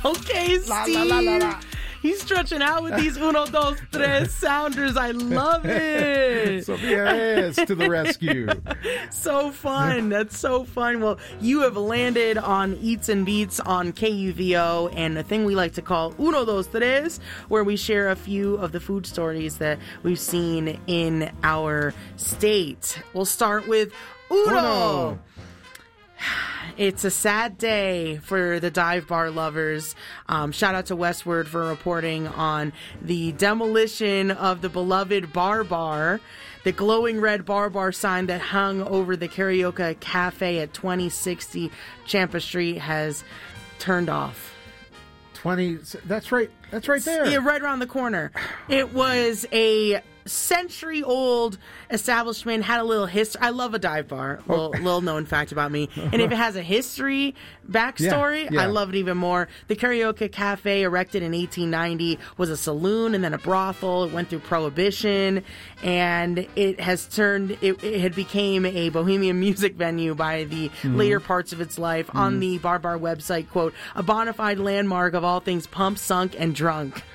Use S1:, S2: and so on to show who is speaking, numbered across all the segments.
S1: Okay, Steve.
S2: La, la, la, la, la.
S1: He's stretching out with these uno, dos, tres sounders. I love it.
S2: Sophia is to the rescue.
S1: So fun. That's so fun. Well, you have landed on Eats and Beats on KUVO and a thing we like to call Uno, Dos, Tres, where we share a few of the food stories that we've seen in our state. We'll start with Uno. It's a sad day for the dive bar lovers. Shout out to Westward for reporting on the demolition of the beloved Bar. The glowing red bar sign that hung over the Karaoke Cafe at 2060 Champa Street has turned off.
S2: That's right there.
S1: Yeah, right around the corner. It was a century-old establishment, had a little history. I love a dive bar. Little known fact about me. And if it has a history backstory,
S2: yeah.
S1: I love it even more. The Karaoke Cafe, erected in 1890, was a saloon and then a brothel. It went through Prohibition, and it has turned. It had became a bohemian music venue by the later parts of its life. On the Bar website, quote, a bona fide landmark of all things pump, sunk, and drunk.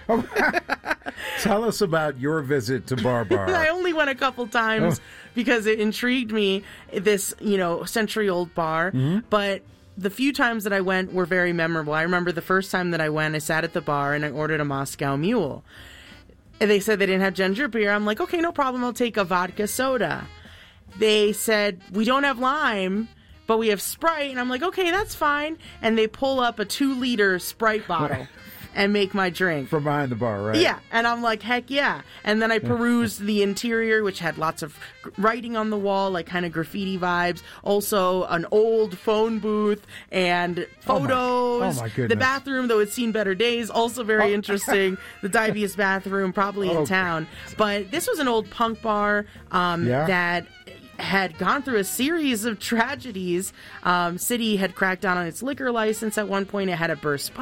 S2: Tell us about your visit to Bar.
S1: I only went a couple times because it intrigued me, this, century-old bar. But the few times that I went were very memorable. I remember the first time that I went, I sat at the bar and I ordered a Moscow Mule. And they said they didn't have ginger beer. I'm like, okay, no problem. I'll take a vodka soda. They said, we don't have lime, but we have Sprite. And I'm like, okay, that's fine. And they pull up a 2-liter Sprite bottle. And make my drink.
S2: From behind the bar, right?
S1: Yeah. And I'm like, heck yeah. And then I perused the interior, which had lots of writing on the wall, like kind of graffiti vibes. Also, an old phone booth and photos.
S2: Oh my goodness.
S1: The bathroom, though it's seen better days, also very interesting. The diviest bathroom, probably in town. But this was an old punk bar that had gone through a series of tragedies. City had cracked down on its liquor license at one point. It had a burst